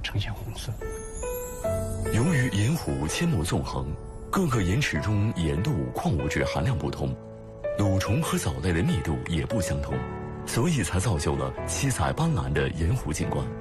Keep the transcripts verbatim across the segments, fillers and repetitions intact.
呈现红色。 由于盐湖阡陌纵横，各个盐池中盐度、矿物质含量不同，蠕虫和藻类的密度也不相同，所以才造就了七彩斑斓的盐湖景观。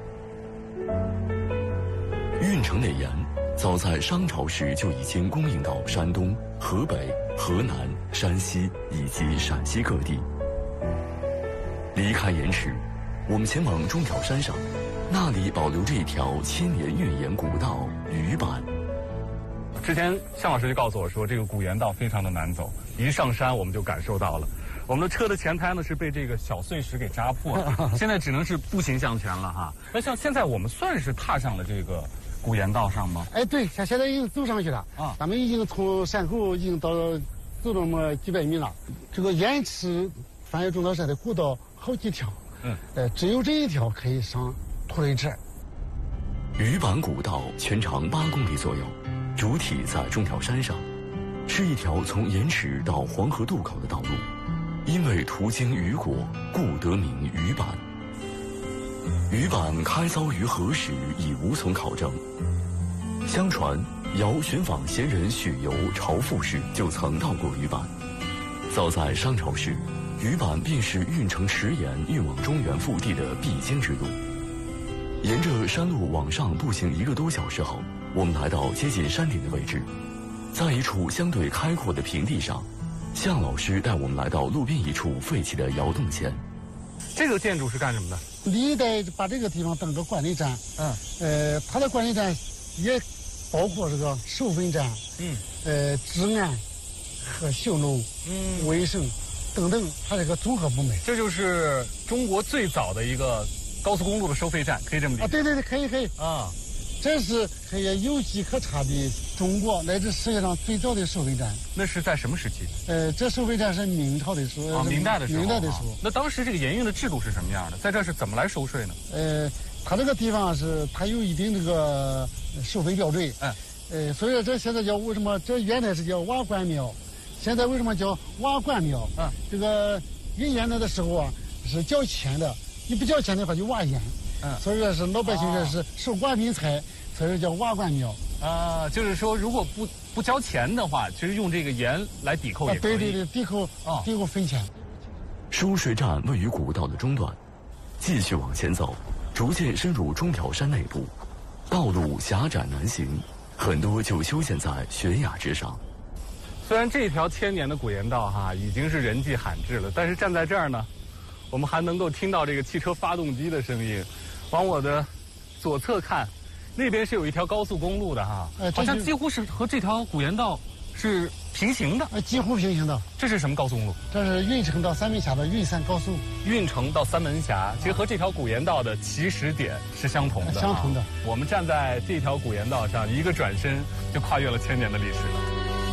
运城的盐早在商朝时就已经供应到山东、河北、河南、山西以及陕西各地。离开盐池，我们前往中条山上，那里保留着一条千年运盐古道鱼板。 之前向老师就告诉我说，这个古盐道非常的难走，一上山我们就感受到了。我们的车的前胎呢是被这个小碎石给扎破了，现在只能是步行向前了哈。那像现在我们算是踏上了这个古盐道上吗？ 哎，对，像现在已经走上去了啊！咱们已经从山口已经到走了么几百米了。这个盐池翻越中条山的古道好几条，嗯，呃，只有这一条可以上土雷池。 鱼板古道全长八公里左右，主体在中条山上，是一条从盐池到黄河渡口的道路。因为途经虞国，故得名鱼板。鱼板开凿于何时已无从考证。相传尧寻访贤人许由朝赋时就曾到过鱼板。早在商朝时，鱼板便是运城池盐运往中原腹地的必经之路。沿着山路往上步行一个多小时后，我们来到接近山顶的位置，在一处相对开阔的平地上，向老师带我们来到路边一处废弃的窑洞前。 这个建筑是干什么的？ 历代把这个地方当个管理站，嗯，呃，它的管理站也包括这个收费站，嗯，呃，治安和修路、嗯，卫生等等，它是个综合部门。 这就是中国最早的一个高速公路的收费站，可以这么理解？ 啊，对对对，可以可以啊。这是可以有迹可查的中国乃至世界上最早的收费站。 那是在什么时期？ 呃，这收费站是明朝的时候， 啊，明代的时候。 明代的时候。 那当时这个盐运的制度是什么样的？在这是怎么来收税呢？ 呃，它这个地方是它有一定这个收费标准。嗯。呃，所以这现在叫为什么？这原来是叫瓦官庙，现在为什么叫瓦官庙？嗯。这个运盐的时候啊是交钱的，你不交钱的话就瓦盐。嗯，所以说是老百姓这是受官民财，所以叫瓦官庙啊。就是说，如果不不交钱的话，其实用这个盐来抵扣也可以。 啊、对对对，抵扣啊，抵扣分钱。 收税站位于古道的中段，继续往前走，逐渐深入中条山内部，道路狭窄难行，很多就修建在悬崖之上。 虽然这条千年的古盐道哈已经是人迹罕至了，但是站在这儿呢，我们还能够听到这个汽车发动机的声音。往我的左侧看，那边是有一条高速公路的哈，呃、好像几乎是和这条古盐道是平行的， 呃，几乎平行的。 这是什么高速公路？ 这是运城到三门峡的运三高速。 运城到三门峡，其实和这条古盐道的起始点是相同的。 相同的。 我们站在这条古盐道上，一个转身就跨越了千年的历史了。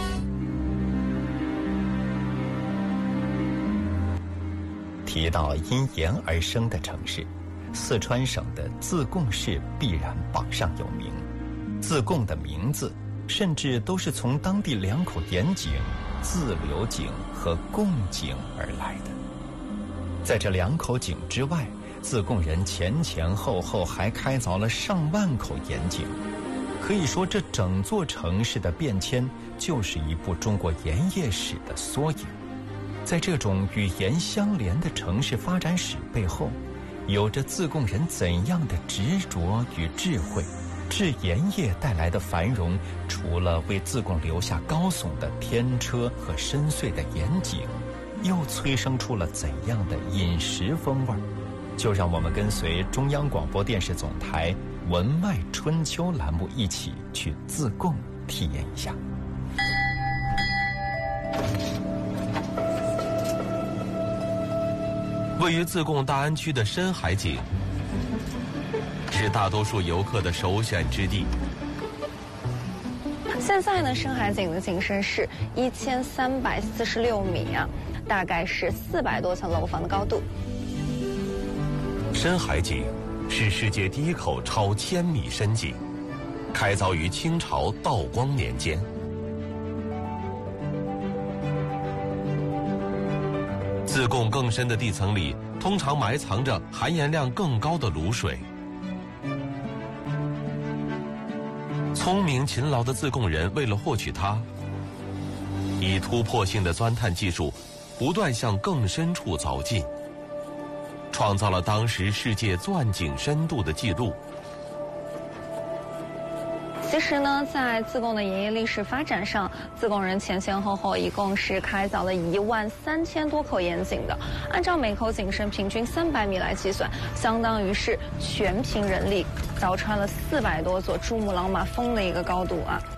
提到因盐而生的城市，四川省的自贡市必然榜上有名。自贡的名字甚至都是从当地两口盐井自流井和贡井而来的。在这两口井之外，自贡人前前后后还开凿了上万口盐井。可以说，这整座城市的变迁就是一部中国盐业史的缩影。在这种与盐相连的城市发展史背后，有着自贡人怎样的执着与智慧？制盐业带来的繁荣，除了为自贡留下高耸的天车和深邃的盐井，又催生出了怎样的饮食风味？就让我们跟随中央广播电视总台《文脉春秋》栏目一起去自贡体验一下。 位于自贡大安区的深海井是大多数游客的首选之地。 现在呢，深海井的井深是一千三百四十六米啊，大概是四百多层楼房的高度。 深海井是世界第一口超千米深井，开凿于清朝道光年间。自贡更深的地层里，通常埋藏着含盐量更高的卤水。 聪明勤劳的自贡人为了获取它，以突破性的钻探技术，不断向更深处凿进，创造了当时世界钻井深度的记录。 其实呢，在自贡的盐业历史发展上，自贡人前前后后一共是开凿了一万三千多口盐井的。按照每口井深平均三百米来计算，相当于是全凭人力凿穿了四百多座珠穆朗玛峰的一个高度啊。